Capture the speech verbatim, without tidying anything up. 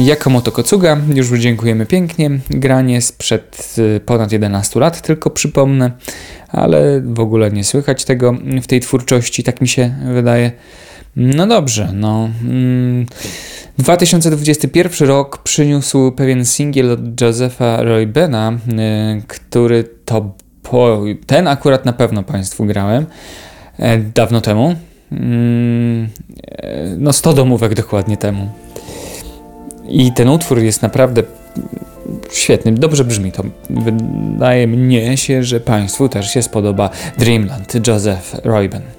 Yakamoto Kocuga, już dziękujemy pięknie. Granie sprzed ponad jedenastu lat, tylko przypomnę, ale w ogóle nie słychać tego w tej twórczości, tak mi się wydaje. No dobrze, no. dwa tysiące dwudziesty pierwszy rok przyniósł pewien singiel od Josepha Roybena, który to po, ten akurat na pewno Państwu grałem dawno temu. No sto domówek dokładnie temu. I ten utwór jest naprawdę świetny, dobrze brzmi to. Wydaje mnie się, że Państwu też się spodoba Dreamland, Joseph Royben.